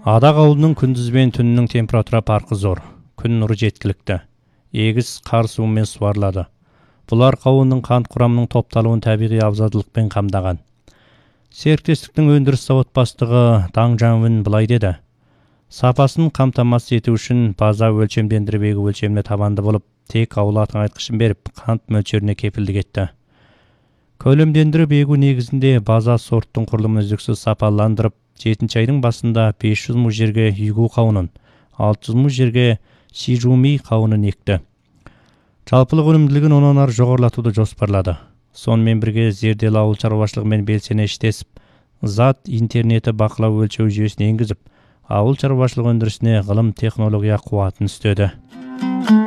Адақ ауылының күндіз бен түнінің температура парқы зор. Күн нұры жеткілікті. Егіс қар суымен суарылады. Бұлар қауынның қант құрамының топталуын табиғи абзалдылықпен қамдаған. Серіктестіктің өндіріс зауыт бастығы Таң Жаңвин былай деді. Сапасын қамтамасыз ету үшін база өлшемдендіріп егу өлшеміне табанды болып, тек ауыл тыңайтқышын беріп, қант мөлшеріне кепілдік етті. Көлемдендіріп егу негізінде база сорттың құрылымын үздіксіз сапаландырып, 7 айдың басында 500 мың жерге үйгу қауынын, 600 мың жерге шижуми қауынын екті. Жалпылық өнімділігін онан ары жоғарылатуды жоспарлады. Сонымен бірге зерделі ауыл шаруашылығымен белсене іштесіп, зат интернеті бақылау өлшеу жүйесін енгізіп, ауыл шаруашылық өндірісіне ғылым технология қуатын үстеді.